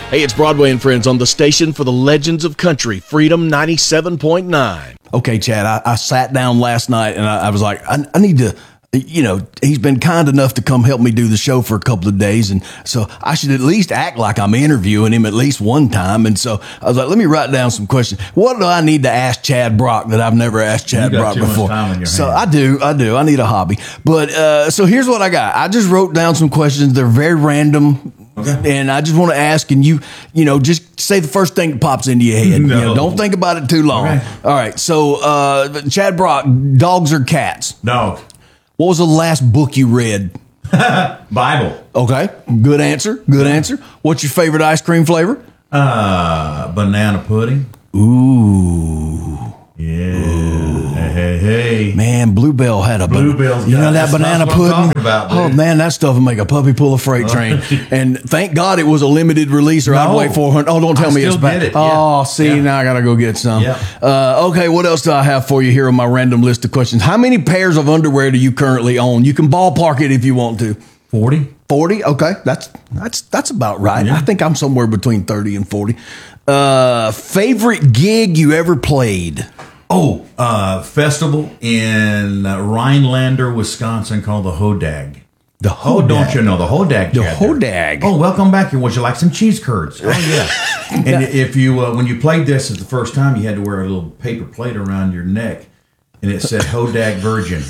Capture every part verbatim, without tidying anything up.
Hey, it's Broadway and Friends on the station for the legends of country, Freedom ninety-seven point nine. Okay, Chad, I, I sat down last night and I, I was like, I, I need to, you know, he's been kind enough to come help me do the show for a couple of days. And so I should at least act like I'm interviewing him at least one time. And so I was like, let me write down some questions. What do I need to ask Chad Brock that I've never asked Chad You got Brock too much before? time in your So hands. I do, I do. I need a hobby. But uh, so here's what I got. I just wrote down some questions. They're very random. Okay. And I just want to ask, and you, you know, just say the first thing that pops into your head. No. You know, don't think about it too long. Okay. All right. So, uh, Chad Brock, dogs or cats? Dog. What was the last book you read? Bible. Okay. Good answer. Good answer. What's your favorite ice cream flavor? Uh, banana pudding. Ooh. Yeah. Hey, hey, hey. Man, Bluebell had a Bluebell's you got- know that that's- banana that's what I'm pudding. talking about, Oh dude. man, that stuff will make a puppy pull a freight train. And thank God it was a limited release, or I'd No. wait four hundred. Oh, don't tell I me it's still back. get it, Oh, yeah. see, Yeah. now I gotta go get some. Yeah. Uh, okay, what else do I have for you here on my random list of questions? How many pairs of underwear do you currently own? You can ballpark it if you want to. forty. forty. Okay, that's that's that's about right. Yeah. I think I'm somewhere between thirty and forty. Uh, favorite gig you ever played? Oh, uh, festival in uh, Rhinelander, Wisconsin called the Hodag. The Oh, don't you know the Hodag? The Chad? Hodag. Oh, welcome back. Would you like some cheese curds? Oh, yeah. And if you, uh, when you played this as the first time, you had to wear a little paper plate around your neck, and it said Hodag Virgin.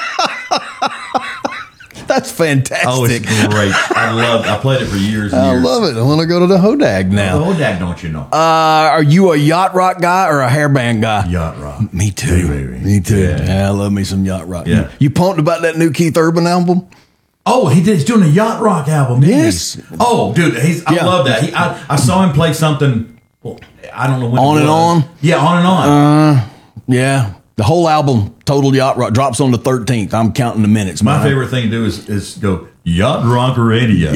That's fantastic. Oh, it's great. I love. I played it for years and I years. love it. I want to go to the Hodag now. The Hodag, don't you know? Uh, are you a yacht rock guy or a hairband guy? Yacht rock. Me too. Hey, baby. Me too. Yeah. Yeah. I love me some yacht rock. Yeah. You pumped about that new Keith Urban album? Oh, he did. He's doing a yacht rock album. Isn't Yes. He? Oh, dude, he's. I Yeah. love that. He, I, I saw him play something. Well, I don't know when. On it and was. On? Yeah, on and on. Yeah. The whole album, Total Yacht Rock, drops on the thirteenth. I'm counting the minutes. My man. favorite thing to do is is go yacht rock radio.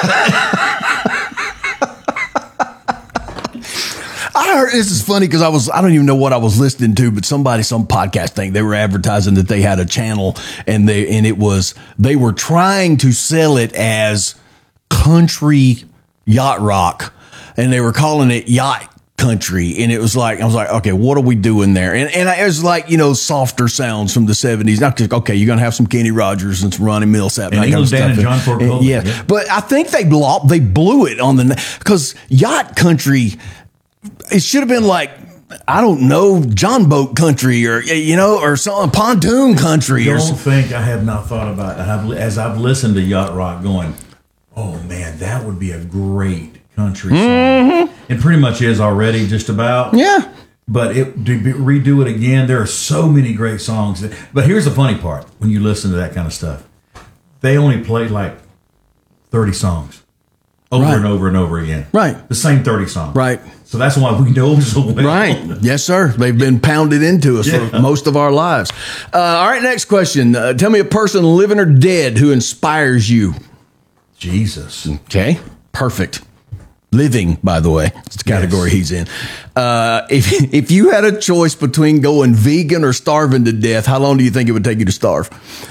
I heard this is funny because I was I don't even know what I was listening to, but somebody, some podcast thing, they were advertising that they had a channel and they and it was they were trying to sell it as country yacht rock, and they were calling it yacht country, and it was like I was like, okay, what are we doing there? And and it was like, you know, softer sounds from the seventies. Not just, okay, you're gonna have some Kenny Rogers and some Ronnie Millsap And that kind of Eagles Dan stuff. and John Ford And- Colvin, yeah. yeah. But I think they blo- they blew it on the because yacht country. It should have been like, I don't know, John Boat country or, you know, or something, pontoon country. Or Don't some, think I have not thought about it. I've, as I've listened to yacht rock, going, oh man, that would be a great country song. Mm-hmm. It pretty much is already, just about. yeah. But it, to be, redo it again, there are so many great songs. That, but here's the funny part: when you listen to that kind of stuff, they only play like thirty songs over Right. and over and over again. Right. The same thirty songs. Right. So that's why we know them so well. Right. Yes, sir. They've been pounded into us Yeah. for most of our lives. Uh, all right. Next question. Uh, tell me a person, living or dead, who inspires you. Jesus. Okay. Perfect. Living, by the way, it's the category Yes. he's in. Uh, if if you had a choice between going vegan or starving to death, how long do you think it would take you to starve?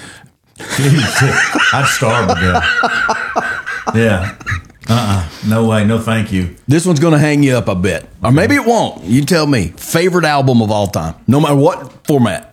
I'd starve to death. Yeah. Uh-uh. No way. No thank you. This one's going to hang you up, I bet. Or maybe it won't. You tell me. Favorite album of all time, no matter what format.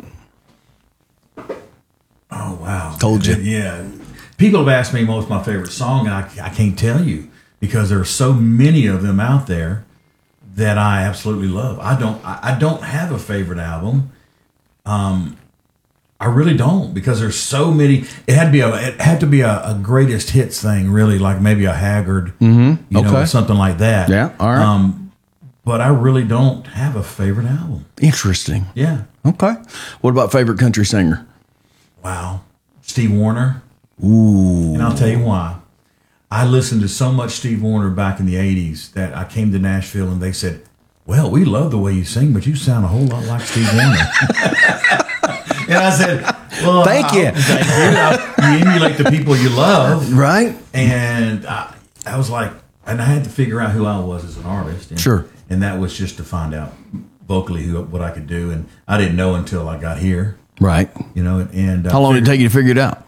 Oh, wow. Told you. Yeah. People have asked me what's my favorite song, and I, I can't tell you because there are so many of them out there that I absolutely love. I don't I, I don't have a favorite album. Um, I really don't, because there's so many. It had to be a it had to be a, a greatest hits thing, really, like maybe a Haggard, mm-hmm. you know, Okay. something like that. Yeah, all right. Um, but I really don't have a favorite album. Interesting. Yeah. Okay. What about favorite country singer? Wow. Steve Wariner. Ooh. And I'll tell you why. I listened to so much Steve Wariner back in the eighties that I came to Nashville and they said, well, we love the way you sing, but you sound a whole lot like Steve Wariner. And I said, well, Thank I, you. Thank you. You emulate the people you love. Right? And I, I was like, and I had to figure out who I was as an artist. And, Sure. And that was just to find out vocally who what I could do. And I didn't know until I got here, Right. you know. And uh, How long did it take you to figure it out?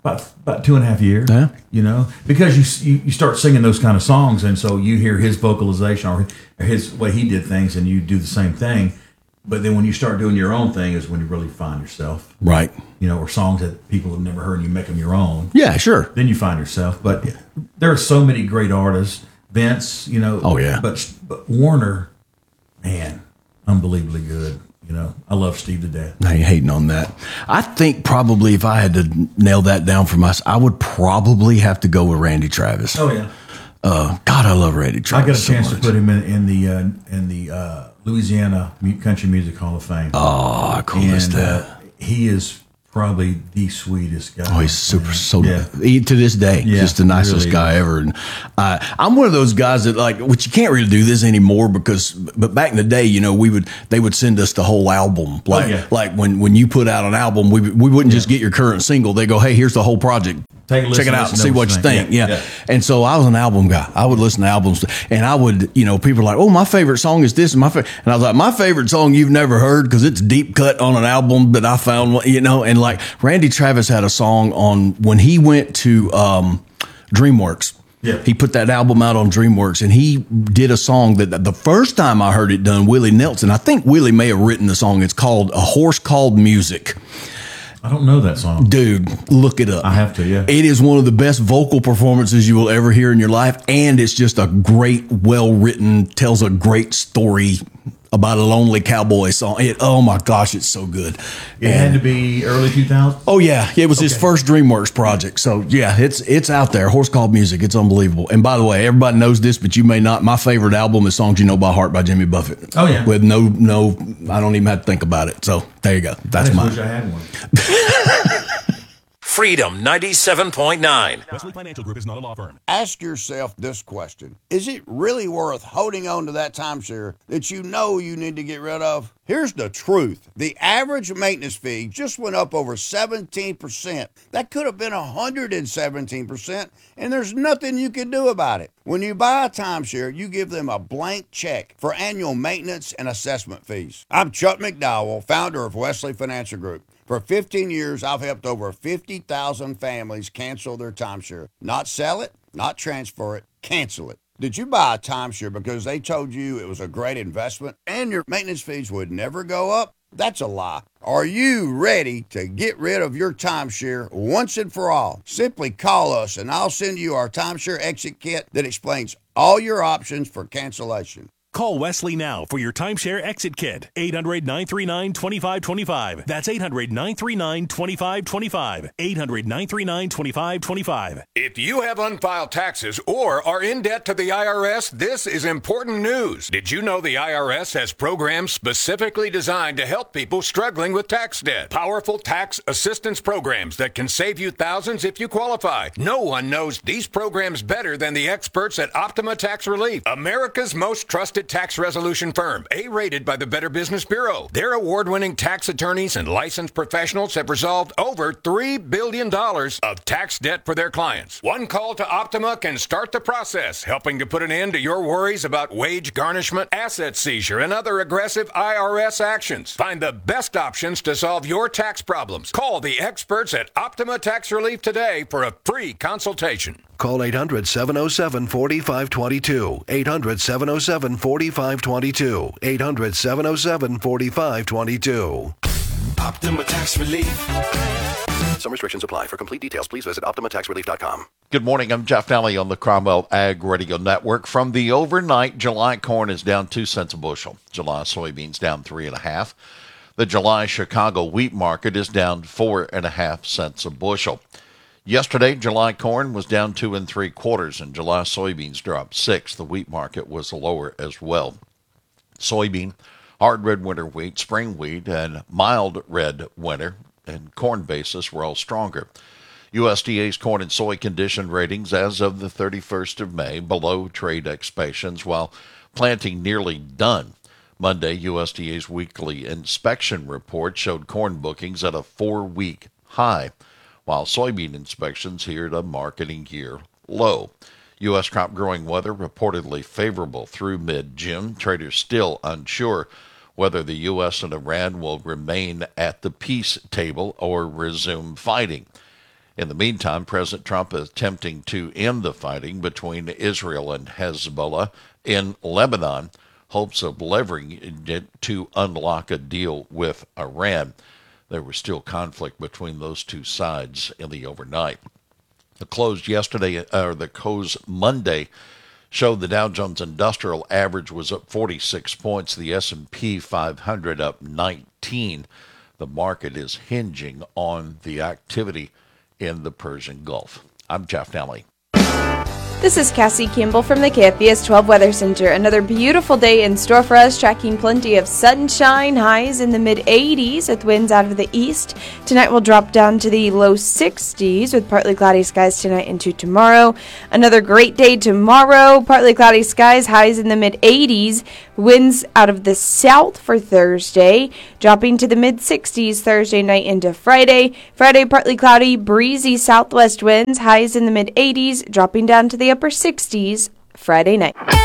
About, about two and a half years. Yeah. You know, because you, you you start singing those kind of songs, and so you hear his vocalization or his way he did things, and you do the same thing. But then when you start doing your own thing is when you really find yourself. Right. You know, or songs that people have never heard and you make them your own. Yeah, sure. Then you find yourself. But there are so many great artists. Vince, you know. Oh, yeah. But, but Warner, man, unbelievably good. You know, I love Steve to death. I ain't hating on that. I think probably if I had to nail that down for myself, I would probably have to go with Randy Travis. Oh, yeah. Uh, God, I love Randy Travis. I got a chance so to put him in, in the uh, in the uh, Louisiana Country Music Hall of Fame. Oh, how cool is and, that? Uh, he is probably the sweetest guy. Oh, he's super, man. so, yeah. he, to this day, Yeah, just the nicest really guy is. ever. And uh, I'm one of those guys that like, which you can't really do this anymore because, but back in the day, you know, we would, they would send us the whole album. Like, Oh, yeah. like when, when you put out an album, we, we wouldn't just get your current single. They go, hey, here's the whole project. Take a listen, Check it out and listen, see know what you think. Yeah. Yeah, yeah. And so I was an album guy. I would listen to albums and I would, you know, people are like, oh, my favorite song is this and my favorite. And I was like, my favorite song you've never heard because it's deep cut on an album that I found, you know, and like Randy Travis had a song on when he went to um, DreamWorks. Yeah. He put that album out on DreamWorks and he did a song that the first time I heard it done, Willie Nelson, I think Willie may have written the song. It's called A Horse Called Music. I don't know that song. Dude, look it up. I have to, yeah. It is one of the best vocal performances you will ever hear in your life. And it's just a great, well-written, tells a great story about a lonely cowboy song. It, oh my gosh, it's so good. It had to be early two thousands. Oh yeah, it was his first DreamWorks project. So yeah, it's it's out there. Horse Called Music. It's unbelievable. And by the way, everybody knows this, but you may not. My favorite album is Songs You Know by Heart by Jimmy Buffett. Oh, yeah. With no no, I don't even have to think about it. So there you go. I That's just mine. wish I had one. Freedom ninety-seven point nine. Wesley Financial Group is not a law firm. Ask yourself this question. Is it really worth holding on to that timeshare that you know you need to get rid of? Here's the truth. The average maintenance fee just went up over seventeen percent. That could have been one hundred seventeen percent, and there's nothing you can do about it. When you buy a timeshare, you give them a blank check for annual maintenance and assessment fees. I'm Chuck McDowell, founder of Wesley Financial Group. For fifteen years, I've helped over fifty thousand families cancel their timeshare. Not sell it, not transfer it, cancel it. Did you buy a timeshare because they told you it was a great investment and your maintenance fees would never go up? That's a lie. Are you ready to get rid of your timeshare once and for all? Simply call us and I'll send you our timeshare exit kit that explains all your options for cancellation. Call Wesley now for your timeshare exit kit. eight hundred, nine three nine, two five two five. That's eight hundred, nine three nine, two five two five. eight hundred, nine three nine, two five two five. If you have unfiled taxes or are in debt to the I R S, this is important news. Did you know the I R S has programs specifically designed to help people struggling with tax debt? Powerful tax assistance programs that can save you thousands if you qualify. No one knows these programs better than the experts at Optima Tax Relief, America's most trusted tax resolution firm, A-rated by the Better Business Bureau. Their award-winning tax attorneys and licensed professionals have resolved over three billion dollars of tax debt for their clients. One call to Optima can start the process, helping to put an end to your worries about wage garnishment, asset seizure, and other aggressive I R S actions. Find the best options to solve your tax problems. Call the experts at Optima Tax Relief today for a free consultation. Call eight hundred, seven oh seven, four five two two. eight hundred, seven oh seven, four five two two. eight hundred, seven oh seven, four five two two. Optima Tax Relief. Some restrictions apply. For complete details, please visit optima tax relief dot com. Good morning. I'm Jeff Nally on the Cromwell Ag Radio Network. From the overnight, July corn is down two cents a bushel. July soybeans down three and a half. The July Chicago wheat market is down four and a half cents a bushel. Yesterday, July corn was down two and three quarters, and July soybeans dropped six. The wheat market was lower as well. Soybean, hard red winter wheat, spring wheat, and mild red winter and corn basis were all stronger. U S D A's corn and soy condition ratings as of the thirty-first of May below trade expectations, while planting nearly done. Monday, U S D A's weekly inspection report showed corn bookings at a four-week high, while soybean inspections here at a marketing year low. U S crop growing weather reportedly favorable through mid-June. Traders still unsure whether the U S and Iran will remain at the peace table or resume fighting. In the meantime, President Trump is attempting to end the fighting between Israel and Hezbollah in Lebanon, hopes of leveraging it to unlock a deal with Iran. There was still conflict between those two sides in the overnight. The close yesterday, or the close Monday, showed the Dow Jones Industrial Average was up forty-six points, the S and P five hundred up nineteen. The market is hinging on the activity in the Persian Gulf. I'm Jeff Nally. This is Cassie Kimball from the K F B S twelve Weather Center. Another beautiful day in store for us, tracking plenty of sunshine, highs in the mid eighties with winds out of the east. Tonight will drop down to the low sixties with partly cloudy skies tonight into tomorrow. Another great day tomorrow, partly cloudy skies, highs in the mid eighties, winds out of the south for Thursday, dropping to the mid sixties Thursday night into Friday. Friday, partly cloudy, breezy southwest winds, highs in the mid eighties, dropping down to the upper sixties Friday night.